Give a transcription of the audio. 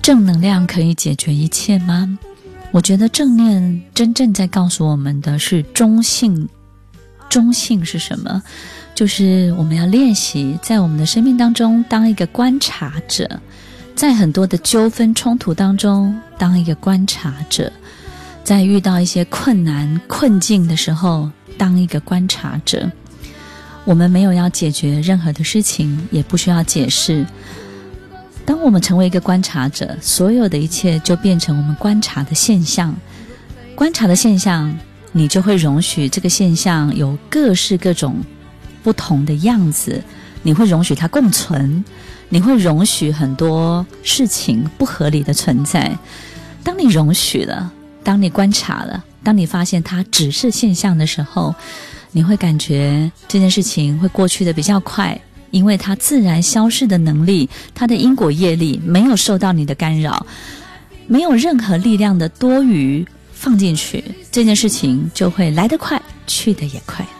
正能量可以解决一切吗？我觉得正念真正在告诉我们的是中性。中性是什么？就是我们要练习在我们的生命当中当一个观察者，在很多的纠纷冲突当中当一个观察者，在遇到一些困难困境的时候当一个观察者。我们没有要解决任何的事情，也不需要解释。当我们成为一个观察者，所有的一切就变成我们观察的现象。观察的现象，你就会容许这个现象有各式各种不同的样子，你会容许它共存，你会容许很多事情不合理的存在。当你容许了，当你观察了，当你发现它只是现象的时候，你会感觉这件事情会过去的比较快，因为它自然消逝的能力，它的因果业力没有受到你的干扰，没有任何力量的多余放进去，这件事情就会来得快，去得也快。